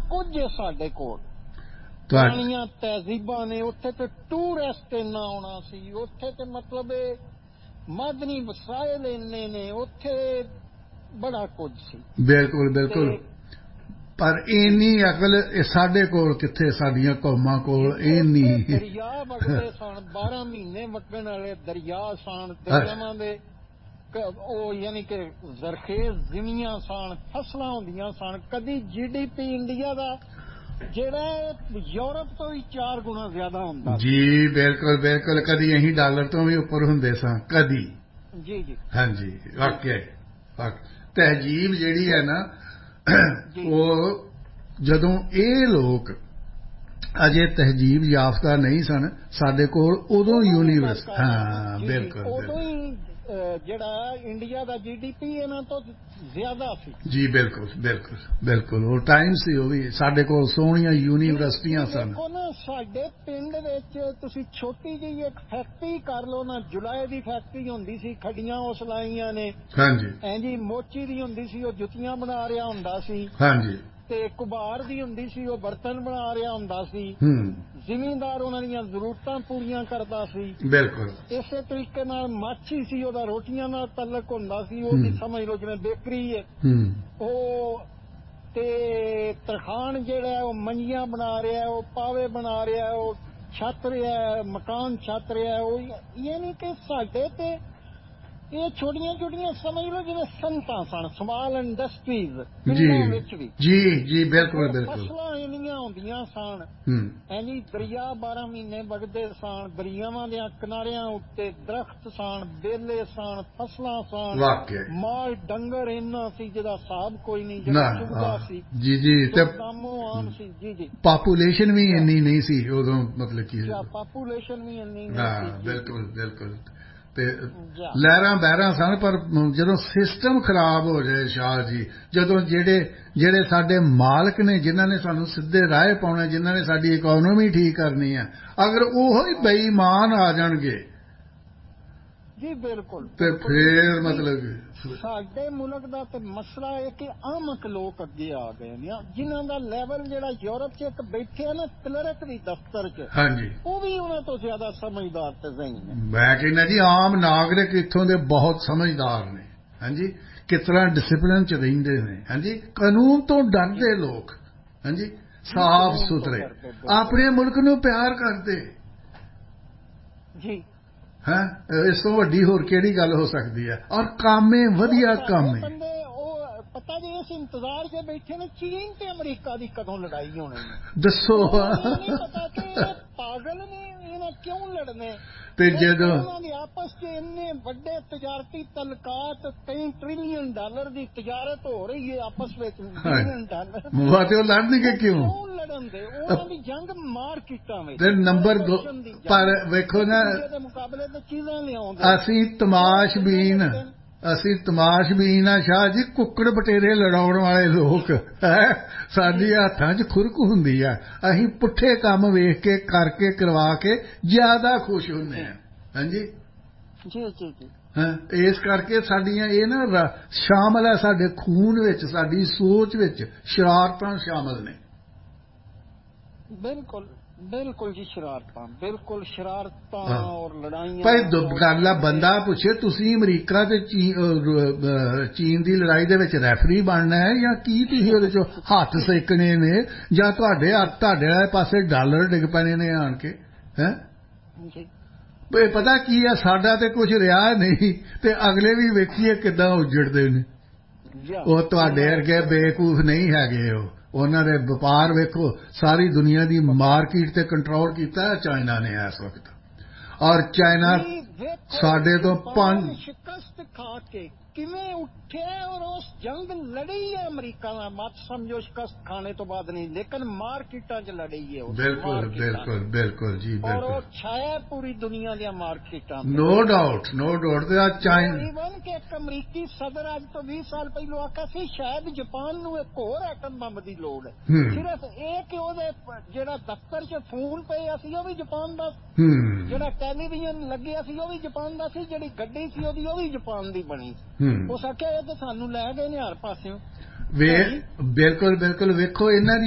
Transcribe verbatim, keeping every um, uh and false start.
ਕੁਝ ਹੈ ਸਾਡੇ ਕੋਲ। ਪੁਰਾਣੀਆਂ ਤਹਿਜ਼ੀਬਾਂ ਨੇ, ਉੱਥੇ ਤੇ ਟੂਰਿਸਟ ਇੰਨਾ ਆਉਣਾ ਸੀ, ਉੱਥੇ ਤੇ ਮਤਲਬ ਮਾਦਨੀ ਵਸਾਇਲ ਇੰਨੇ ਨੇ, ਉੱਥੇ ਬੜਾ ਕੁਝ ਸੀ। ਬਿਲਕੁਲ ਬਿਲਕੁਲ। ਪਰ ਇੰਨੀ ਅਕਲ ਸਾਡੇ ਕੋਲ ਕਿੱਥੇ, ਸਾਡੀਆਂ ਕੌਮਾਂ ਕੋਲ ਇੰਨੀ। ਦਰਿਆ ਵਗਦੇ ਸਨ, ਬਾਰਾਂ ਮਹੀਨੇ ਵਗਣ ਵਾਲੇ ਦਰਿਆ ਸਨ, ਦਰਿਆਵਾਂ ਦੇ ਉਹ ਯਾਨੀ ਕਿ ਜ਼ਰਖੇਜ਼ ਜ਼ਮੀਆਂ ਸਨ, ਫਸਲਾਂ ਹੁੰਦੀਆਂ ਸਨ। ਕਦੀ ਜੀ ਡੀ ਪੀ ਇੰਡੀਆ ਦਾ ਜਿਹੜਾ ਯੂਰਪ ਤੋਂ ਵੀ ਚਾਰ ਗੁਣਾ ਜ਼ਿਆਦਾ ਹੁੰਦਾ ਜੀ। ਬਿਲਕੁਲ ਬਿਲਕੁਲ। ਕਦੀ ਅਸੀਂ ਡਾਲਰ ਤੋਂ ਵੀ ਉੱਪਰ ਹੁੰਦੇ ਸਾਂ, ਕਦੀ। ਜੀ ਜੀ ਹਾਂਜੀ, ਵਾਕਿਆ। ਤਹਿਜੀਬ ਜਿਹੜੀ ਹੈ ਨਾ, ਉਹ ਜਦੋਂ ਇਹ ਲੋਕ ਅਜੇ ਤਹਿਜੀਬ ਯਾਫਤਾ ਨਹੀਂ ਸਨ ਸਾਡੇ ਕੋਲ, ਉਦੋਂ ਯੂਨੀਵਰਸ। ਹਾਂ ਬਿਲਕੁਲ। ਉਦੋਂ ਹੀ ਜਿਹੜਾ ਇੰਡੀਆ ਦਾ ਜੀ ਡੀ ਪੀ ਇਹਨਾਂ ਤੋਂ ਜ਼ਿਆਦਾ ਸੀ ਜੀ। ਬਿਲਕੁਲ ਬਿਲਕੁਲ ਬਿਲਕੁਲ। ਉਹ ਟਾਈਮ ਸੀ, ਉਹ ਵੀ ਸਾਡੇ ਕੋਲ ਸੋਹਣੀਆਂ ਯੂਨੀਵਰਸਿਟੀਆਂ ਸਨ। ਦੇਖੋ ਨਾ, ਸਾਡੇ ਪਿੰਡ ਵਿੱਚ ਤੁਸੀਂ ਛੋਟੀ ਜਿਹੀ ਇੱਕ ਫੈਕਟਰੀ ਕਰ ਲਓ ਨਾ, ਜੁਲਾਏ ਦੀ ਫੈਕਟਰੀ ਹੁੰਦੀ ਸੀ, ਖੱਡੀਆਂ ਉਸ ਲਾਈਆਂ ਨੇ। ਹਾਂਜੀ। ਇੰਜੀ ਮੋਚੀ ਦੀ ਹੁੰਦੀ ਸੀ, ਉਹ ਜੁੱਤੀਆਂ ਬਣਾ ਰਿਹਾ ਹੁੰਦਾ ਸੀ। ਹਾਂਜੀ। ਤੇ ਕੁਬਾਰ ਦੀ ਹੁੰਦੀ ਸੀ, ਉਹ ਬਰਤਨ ਬਣਾ ਰਿਹਾ ਹੁੰਦਾ ਸੀ। ਜ਼ਿਮੀਂਦਾਰ ਉਹਨਾਂ ਦੀਆਂ ਜ਼ਰੂਰਤਾਂ ਪੂਰੀਆਂ ਕਰਦਾ ਸੀ। ਬਿਲਕੁਲ। ਇਸੇ ਤਰੀਕੇ ਨਾਲ ਮਾਛੀ ਸੀ, ਉਹਦਾ ਰੋਟੀਆਂ ਨਾਲ ਤਲਕ ਹੁੰਦਾ ਸੀ। ਉਹਦੀ ਸਮਝ ਲਓ ਜਿਵੇਂ ਬੇਕਰੀ ਹੈ ਉਹ। ਤੇ ਤਰਖਾਣ ਜਿਹੜਾ ਉਹ ਮੰਜੀਆਂ ਬਣਾ ਰਿਹਾ, ਉਹ ਪਾਵੇ ਬਣਾ ਰਿਹਾ, ਉਹ ਛੱਤ ਰਿਹਾ, ਮਕਾਨ ਛੱਤ ਰਿਹਾ। ਉਹ ਯਾਨੀ ਕਿ ਸਾਡੇ ਤੇ ਇਹ ਛੋਟੀਆਂ ਛੋਟੀਆਂ ਸਮਝ ਲਓ ਜਿਵੇਂ ਸੰਤਾਂ ਸਨ, ਸਮਾਲ ਇੰਡਸਟਰੀਜ਼ ਪਿੰਡਾਂ ਵਿੱਚ ਵੀ। ਜੀ ਜੀ ਬਿਲਕੁਲ ਬਿਲਕੁਲ। ਫਸਲਾਂ ਇੰਨੀਆਂ ਹੁੰਦੀਆਂ ਸਨ, ਐਨੀ ਦਰਿਆ ਬਾਰਾਂ ਮਹੀਨੇ ਵਗਦੇ ਸਨ, ਦਰਿਆਵਾਂ ਦੇ ਕਿਨਾਰਿਆਂ ਉੱਤੇ ਦਰਖਤ ਸਨ, ਬੇਲੇ ਸਨ, ਫਸਲਾਂ ਸਨ, ਮਾਲ ਡੰਗਰ ਇੰਨਾ ਸੀ ਜਿਹਦਾ ਹਿਸਾਬ ਕੋਈ ਨਹੀਂ, ਜਿਹੜਾ ਚੁਗਦਾ ਸੀ। ਜੀ ਜੀ। ਤੇ ਆਮ ਸੀ। ਜੀ ਜੀ। ਪਾਪੂਲੇਸ਼ਨ ਵੀ ਇੰਨੀ ਨਹੀਂ ਸੀ ਉਦੋਂ, ਮਤਲਬ ਕੀ ਪਾਪੂਲੇਸ਼ਨ ਵੀ ਇੰਨੀ ਨਹੀਂ ਸੀ। ਬਿਲਕੁਲ ਬਿਲਕੁਲ। ਤੇ ਲਹਿਰਾਂ ਬਹਿਰਾਂ ਸਨ। ਪਰ ਜਦੋਂ ਸਿਸਟਮ ਖਰਾਬ ਹੋ ਜਾਏ ਸ਼ਾਹ ਜੀ, ਜਦੋਂ ਜਿਹੜੇ ਜਿਹੜੇ ਸਾਡੇ ਮਾਲਕ ਨੇ, ਜਿਨ੍ਹਾਂ ਨੇ ਸਾਨੂੰ ਸਿੱਧੇ ਰਾਹ ਪਾਉਣਾ, ਜਿਨ੍ਹਾਂ ਨੇ ਸਾਡੀ ਇਕੋਨੋਮੀ ਠੀਕ ਕਰਨੀ ਹੈ, ਅਗਰ ਉਹ ਹੀ ਬੇਈਮਾਨ ਆ ਜਾਣਗੇ ਜੀ। ਬਿਲਕੁਲ। ਤੇ ਫਿਰ ਮਤਲਬ ਸਾਡੇ ਮੁਲਕ ਦਾ ਤੇ ਮਸਲਾ ਹੈ ਕਿ ਆਮਕ ਲੋਕ ਅੱਗੇ ਆ ਗਏ ਨੇ, ਜਿਨ੍ਹਾਂ ਦਾ ਲੈਵਲ ਜਿਹੜਾ ਯੂਰਪ 'ਚ ਇੱਕ ਬੈਠਿਆ ਨਾ ਕਲਰਕ ਦੀ ਦਫ਼ਤਰ 'ਚ, ਹਾਂਜੀ, ਉਹ ਵੀ ਉਹਨਾਂ ਤੋਂ ਜ਼ਿਆਦਾ ਸਮਝਦਾਰ ਤੇ ਜ਼ਹੀਨ ਹੈ। ਮੈਂ ਕਹਿੰਦਾ ਜੀ ਆਮ ਨਾਗਰਿਕ ਇੱਥੋਂ ਦੇ ਬਹੁਤ ਸਮਝਦਾਰ ਨੇ। ਹਾਂਜੀ, ਕਿਸ ਤਰ੍ਹਾਂ ਡਿਸਿਪਲਿਨ 'ਚ ਰਹਿੰਦੇ ਨੇ। ਹਾਂਜੀ, ਕਾਨੂੰਨ ਤੋਂ ਡਰਦੇ ਲੋਕ। ਹਾਂਜੀ, ਸਾਫ ਸੁਥਰੇ, ਆਪਣੇ ਮੁਲਕ ਨੂੰ ਪਿਆਰ ਕਰਦੇ ਜੀ। ਹੈਂ, ਇਸ ਤੋਂ ਵੱਡੀ ਹੋਰ ਕਿਹੜੀ ਗੱਲ ਹੋ ਸਕਦੀ ਹੈ। ਔਰ ਕਾਮੇ ਵਧੀਆ ਕਾਮੇ ਬੰਦੇ ਉਹ ਪਤਾ ਜੀ, ਅਸੀਂ ਇੰਤਜ਼ਾਰ 'ਚ ਬੈਠੇ ਨੇ ਚੀਨ ਤੇ ਅਮਰੀਕਾ ਦੀ ਕਦੋਂ ਲੜਾਈ ਹੋਣੀ ਹੈ। ਦੱਸੋ। ਨਹੀਂ ਪਤਾ ਕਿ ਪਾਗਲ ਨੇ, ਇਹਨਾਂ ਕਿਉਂ ਲੜਨੇ। ਤੇ ਜਦੋਂ ਉਹਨਾਂ ਦੇ ਆਪਸ 'ਚ ਇੰਨੇ ਵੱਡੇ ਤਜਾਰਤੀ ਤਲਕਾਤ, ਕਈ ਟ੍ਰਿਲੀਅਨ ਡਾਲਰ ਦੀ ਤਜਾਰਤ ਹੋ ਰਹੀ ਹੈ ਆਪਸ ਵਿੱਚ, ਟ੍ਰਿਲੀਅਨ ਡਾਲਰ। ਉਹ ਲੜਨਗੇ ਕਿਉਂ? ਕਿਉਂ ਲੜਨ ਦੇ? ਉਹਨਾਂ ਦੀ ਜੰਗ ਮਾਰਕੀਟਾਂ ਵਿੱਚ। ਤੇ ਨੰਬਰ ਦੋ, ਪਰ ਵੇਖੋ ਨਾ, ਦੇ ਮੁਕਾਬਲੇ ਤੇ ਚੀਜ਼ਾਂ ਲਿਆਉਂਦੇ। ਅਸੀਂ ਤਮਾਸ਼ਬੀਨ, ਅਸੀਂ ਤਮਾਸ਼ਬੀਨ ਆ ਸ਼ਾਹ ਜੀ, ਕੁੱਕੜ ਬਟੇਰੇ ਲੜਾਉਣ ਵਾਲੇ ਲੋਕ ਹੈ। ਸਾਡੀ ਹੱਥਾਂ 'ਚ ਖੁਰਕ ਹੁੰਦੀ ਆ, ਅਸੀਂ ਪੁੱਠੇ ਕੰਮ ਵੇਖ ਕੇ ਕਰਕੇ ਕਰਵਾ ਕੇ ਜ਼ਿਆਦਾ ਖੁਸ਼ ਹੁੰਦੇ ਹਾਂ। ਹਾਂਜੀ ਜੀ ਜੀ ਜੀ। ਹਾਂ, ਇਸ ਕਰਕੇ ਸਾਡੀਆਂ ਇਹ ਨਾ ਸ਼ਾਮਲ ਹੈ ਸਾਡੇ ਖੂਨ ਵਿੱਚ, ਸਾਡੀ ਸੋਚ ਵਿੱਚ ਸ਼ਰਾਰਤਾਂ ਸ਼ਾਮਲ ਨੇ। ਬਿਲਕੁਲ ਬਿਲਕੁਲ ਜੀ, ਸ਼ਰਾਰਤਾਂ, ਬਿਲਕੁਲ ਸ਼ਰਾਰਤਾਂ ਔਰ ਲੜਾਈਆਂ। ਭਾਈ ਗੱਲ ਆ, ਬੰਦਾ ਪੁੱਛੇ ਤੁਸੀਂ ਅਮਰੀਕਾ ਤੇ ਚੀਨ ਦੀ ਲੜਾਈ ਦੇ ਵਿੱਚ ਰੈਫਰੀ ਬਣਨਾ ਹੈ ਜਾਂ ਕੀ? ਤੁਸੀਂ ਉਹਦੇ 'ਚੋਂ ਹੱਥ ਸੇਕਣੇ ਨੇ ਜਾਂ ਤੁਹਾਡੇ ਤੁਹਾਡੇ ਵਾਲੇ ਪਾਸੇ ਡਾਲਰ ਡਿੱਗ ਪੈਣੇ ਨੇ ਆਣ ਕੇ? ਹੈਂ, ਪਤਾ ਕੀ ਹੈ, ਸਾਡਾ ਤੇ ਕੁਛ ਰਿਹਾ ਨਹੀਂ ਤੇ ਅਗਲੇ ਵੀ ਵੇਖੀਏ ਕਿੱਦਾਂ ਉੱਜੜਦੇ ਨੇ। ਉਹ ਤੁਹਾਡੇ ਵਰਗੇ ਬੇਵਕੂਫ ਨਹੀਂ ਹੈਗੇ। ਉਹ ਉਹਨਾਂ ਦੇ ਵਪਾਰ ਵੇਖੋ, ਸਾਰੀ ਦੁਨੀਆ ਦੀ ਮਾਰਕੀਟ ਤੇ ਕੰਟਰੋਲ ਕੀਤਾ ਹੈ ਚਾਈਨਾ ਨੇ ਇਸ ਵਕਤ। ਔਰ ਚਾਈਨਾ ਸਾਡੇ ਤੋਂ ਪੰਜ ਸ਼ਿਕਸਤ ਖਾ ਕੇ ਕਿਵੇਂ ਉੱਠਿਆ ਔਰ ਉਸ ਜੰਗ ਲੜੀ ਹੈ ਅਮਰੀਕਾ ਨਾਲ। ਮਤ ਸਮਝੋ ਸ਼ਿਕਸਤ ਖਾਣੇ ਤੋਂ ਬਾਅਦ ਨਹੀਂ, ਲੇਕਿਨ ਮਾਰਕੀਟਾਂ 'ਚ ਲੜੀ ਹੈ। ਬਿਲਕੁਲ ਬਿਲਕੁਲ ਬਿਲਕੁਲ ਜੀ, ਬਿਲਕੁਲ। ਔਰ ਉਹ ਛਾਇਆ ਪੂਰੀ ਦੁਨੀਆ ਦੀਆਂ ਮਾਰਕੀਟਾਂ। No doubt, no doubt. ਤੇ ਚਾਈਨਾ ਈਵਨ ਕਿ ਇੱਕ ਅਮਰੀਕੀ ਸਦਰ ਅੱਜ ਤੋਂ ਵੀਹ ਸਾਲ ਪਹਿਲੋਂ ਆਖਿਆ ਸੀ ਸ਼ਾਇਦ ਜਾਪਾਨ ਨੂੰ ਇੱਕ ਹੋਰ ਐਟਮ ਬੰਬ ਦੀ ਲੋੜ ਹੈ। ਸਿਰਫ ਇਹ ਕਿ ਉਹਦੇ ਜਿਹੜਾ ਦਫ਼ਤਰ 'ਚ ਫੋਨ ਪਏ ਸੀ ਉਹ ਵੀ ਜਾਪਾਨ ਦਾ, ਜਿਹੜਾ ਟੈਲੀਵਿਜ਼ਨ ਲੱਗਿਆ ਸੀ ਉਹ ਵੀ ਜਾਪਾਨ ਦਾ ਸੀ, ਜਿਹੜੀ ਗੱਡੀ ਸੀ ਉਹਦੀ ਉਹ ਵੀ ਜਾਪਾਨ ਦੀ ਬਣੀ ਸੀ। ਉਸ ਆਖਿਆ ਇਹ ਤਾਂ ਸਾਨੂੰ ਲੈ ਗਏ ਨੇ ਹਰ ਪਾਸਿਓਂ। ਬਿਲਕੁਲ ਬਿਲਕੁਲ। ਵੇਖੋ ਇਹਨਾਂ ਦੀ